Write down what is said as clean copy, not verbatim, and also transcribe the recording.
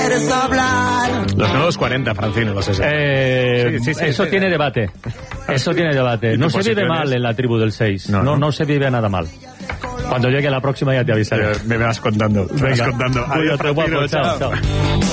quieres hablar. Los nuevos 40, Francino, los 60. Sí, eso tiene debate. Eso tiene debate. No se vive mal en la tribu del 6. No se vive nada mal. Cuando llegue la próxima ya te avisaré. Me vas contando. Venga. Adiós, Cuídate, guapo. Chao.